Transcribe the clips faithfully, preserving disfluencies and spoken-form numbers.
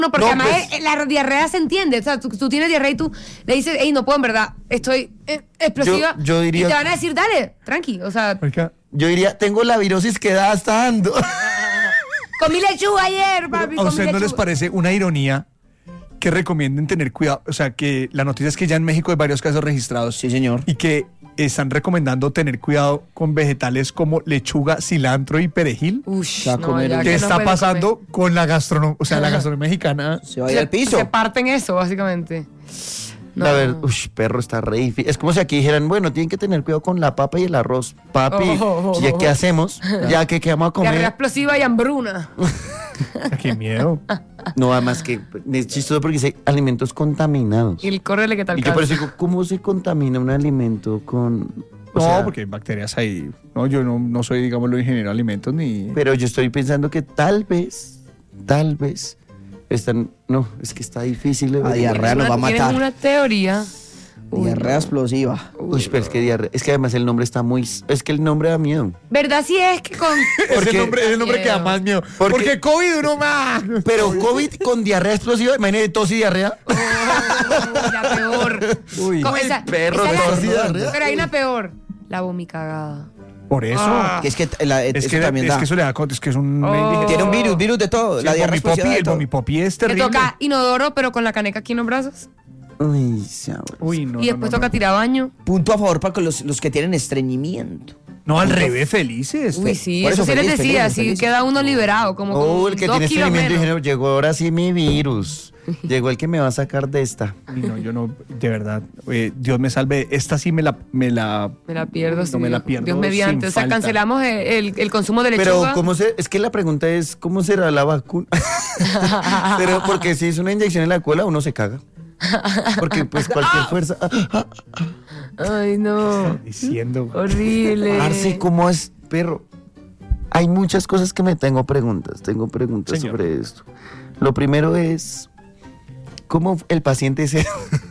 No, porque No, además pues- eh, la diarrea se entiende. O sea, tú, tú tienes diarrea y tú le dices, hey, no puedo, en verdad, estoy eh, explosiva. Yo- yo diría- Y te van a decir, dale, tranqui. O sea, Marica, Yo diría, tengo la virosis que da hasta ando. comí lechuga ayer, papi. ¿a comí ustedes no les lechuga. parece una ironía que recomienden tener cuidado? O sea, que la noticia es que ya en México hay varios casos registrados. Sí, señor. Y que están recomendando tener cuidado con vegetales como lechuga, cilantro y perejil. Ush, Va a no, comer ya un- que ¿Qué no está puede pasando comer. con la gastronomía? O sea, la gastronomía mexicana. Se va a ir al piso. Se parten eso, básicamente. No. A ver, uy, perro, está re difícil. Es como si aquí dijeran, bueno, tienen que tener cuidado con la papa y el arroz. Papi, Oh, oh, ¿ya oh, qué oh. hacemos? Ya que qué vamos a Diarrea comer. explosiva y hambruna. Qué miedo. No, además que es chistoso porque dice alimentos contaminados. Y el córrele que tal Y yo por eso digo, ¿cómo se contamina un alimento con...? o No, sea, porque hay bacterias ahí. No, yo no, no soy, digamos, lo ingeniero de alimentos ni... Pero yo estoy pensando que tal vez, tal vez, están... No, es que está difícil. de La ver. diarrea nos va a Tienes matar. una teoría. Uy, Diarrea no. explosiva. Uy, pero es que diarrea... Es que además el nombre está muy... Es que el nombre da miedo. ¿Verdad? Sí es que con... Es el nombre, es el nombre que da más miedo. Porque- Porque COVID uno más. Pero COVID con diarrea explosiva, imagínate tos y diarrea. Oh, la peor. Uy. Con Uy, esa- perro, esa es la- tos y diarrea. Pero hay una peor. La vomicagada. Por eso. Que es que la, es, eso que, también es da. que eso le da... Es que es un... Oh. Tiene un virus, virus de todo. Sí, la el diarrea vomipopi, explosiva de el todo. vomipopi es Te terrible. toca inodoro, pero con la caneca aquí en los brazos. Uy, sabor. Uy, no, y después no, no, toca no. tirar baño. Punto a favor para con los, los que tienen estreñimiento. No, al revés, felices. Uy, sí, Por eso, eso sí les feliz, decía. feliz, Sí, feliz. queda uno liberado, como con Oh, el que dos tiene kilos estreñimiento menos. dijeron, llegó ahora sí mi virus. Llegó el que me va a sacar de esta. Uy, no, yo no, de verdad, eh, Dios me salve. Esta sí me la... Me la, Me la pierdo, No sí. me la Dios- pierdo Dios mediante. sin O sea, falta. cancelamos el, el- el consumo de lechuga. Pero, ¿cómo se...? Es que la pregunta es, ¿cómo será la vacuna? Pero porque si es una inyección en la cola, uno se caga. Porque, pues, cualquier fuerza... ah, ah, Ay, no. diciendo. Horrible. Arce, ¿cómo es, perro? Hay muchas cosas que me tengo preguntas. Tengo preguntas Señor. sobre esto. Lo primero es, ¿cómo el paciente cero?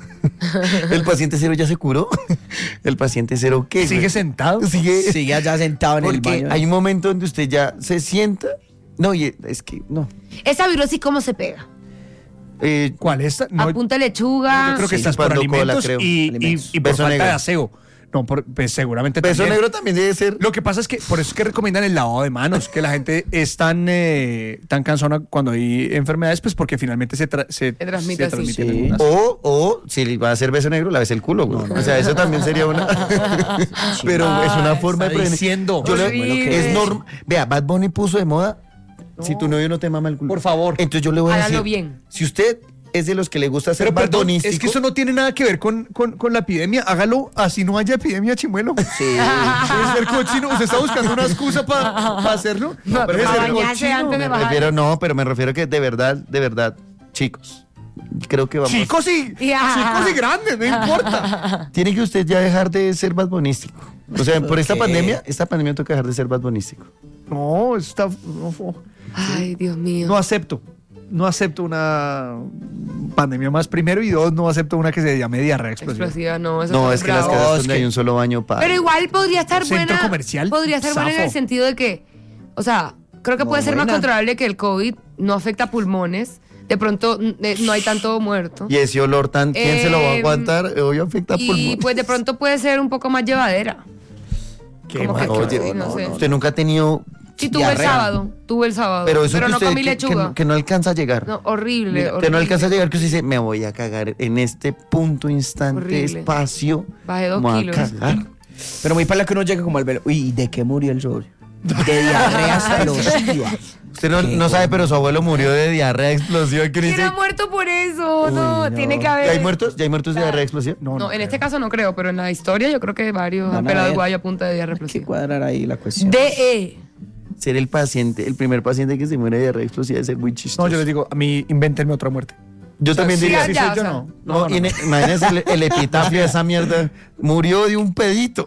¿El paciente cero ya se curó? ¿El paciente cero qué? ¿Sigue güey? sentado? Sigue... Sigue allá sentado en el Porque baño. hay un momento donde usted ya se sienta. No, y es que no. Esa virosis, ¿cómo se pega? Eh, ¿Cuál es? No, A punta de lechuga. yo creo que sí, estás por chupando cola, alimentos creo. y, y- Alimentos. y por Beso falta negro. de aseo. No, por, pues seguramente beso también. negro también debe ser. Lo que pasa es que por eso es que recomiendan el lavado de manos, que la gente es tan, eh, tan cansona cuando hay enfermedades, pues porque finalmente se, tra- se, transmite así. transmiten Sí. algunas. O, o si va a hacer beso negro, la ves el culo, güey. O sea, eso también sería una. Pero es una Ah, forma de está prevenir. diciendo. Yo le- Horrible. es normal. Vea, Bad Bunny puso de moda. Si tu novio no te mama el culo. Por favor. Entonces yo le voy a Hágalo decir. bien. Si usted es de los que le gusta ser Pero Bad perdón, Bunnístico, es que eso no tiene nada que ver con, con, con la epidemia. Hágalo así no haya epidemia, chimuelo. Sí. Puede ser cochino. ¿Usted está buscando una excusa para hacerlo? No, Puede para ser bañarse cochino. antes de me bajar. refiero, no, pero me refiero que de verdad, de verdad, chicos, creo que vamos. Chicos y, Ya. chicos y grandes, no importa. Tiene que usted ya dejar de ser Bad Bunnístico. O sea, por esta Ok. pandemia, esta pandemia toca dejar de ser Bad Bunnístico. No, está, no, Ay, Dios mío. no acepto. No acepto una pandemia más primero y dos, no acepto una que se llame diarrea explosiva. Explosiva, no. Eso No, está es que las bravo. casas es donde que- hay un solo baño para. Pero igual podría estar Centro buena. comercial, Podría estar buena en el zafo. sentido de que, o sea, creo que Muy puede ser más buena. controlable que el COVID no afecta pulmones. De pronto mm, eh, no hay tanto muerto. Y ese olor tan, ¿quién se lo va a Eh, aguantar? Hoy afecta Y pulmones. pues de pronto puede ser un poco más llevadera. Qué como que- mal. Oye, sí, no no, sé. no, usted nunca ha tenido. Sí, tuve el diarrea. sábado. Tuve el sábado. Pero eso que no usted comí que, que lechuga. no, que no alcanza a llegar. No, horrible, Mira, horrible. que no alcanza a llegar, que usted dice, me voy a cagar en este punto, instante, Horrible. espacio. Bajé dos me voy a kilos. cagar. Pero muy para que uno llegue como al velo. Uy, ¿de qué murió el sol? De diarrea explosiva. Usted no, Qué no sabe, pero su abuelo murió de diarrea explosiva. Que uno ¿Quién dice, ha muerto por eso? no, no. tiene que ¿Ya haber. hay muertos? ¿Ya hay muertos de diarrea explosiva? No, No, no en creo. este caso no creo, pero en la historia yo creo que varios Van han a pelado el ver. guayo a punta de diarrea Hay que explosiva. cuadrar ahí la cuestión. D E. Ser el paciente, el primer paciente que se muere de diarrea explosiva debe ser muy chistoso. No, yo les digo, a mí invéntenme otra muerte. Yo también sí, diría. ya, Si ya, soy o yo, sea, no. No, y en- imagínense el, el epitafio de esa mierda. Murió de un pedito.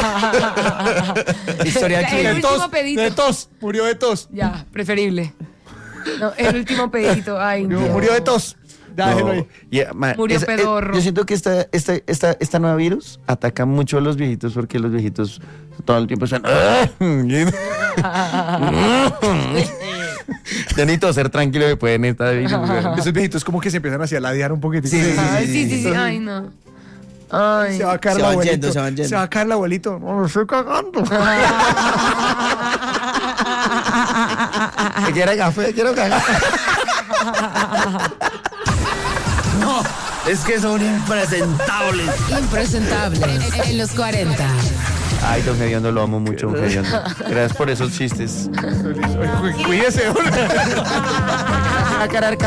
Historia El clínica. último pedito. De tos, murió de tos. Ya, preferible. No, el último pedito. Ay, Murió, Dios. murió de tos. Ya, déjelo ahí. y, eh, ma, Murió esa- eh, pedorro. yo siento que esta, esta, esta, esta nueva virus ataca mucho a los viejitos porque los viejitos todo el tiempo están. Ya ni toser tranquilo me pueden estar ahí. Esos viejitos como que se empiezan así a ladear un poquitito. Sí, sí, sí. Ay, sí, sí, sí. Ay, no. Ay. Se va a caer Se el van abuelito. yendo, se van yendo. Se va a caer el abuelito. No, me estoy cagando. ¿Qué quiere café? Quiero cagar. No, es que son impresentables. Impresentable en los cuarenta. Ay, don Gediondo, lo amo mucho, don Gediondo. Gracias por esos chistes. Cuídese. A carar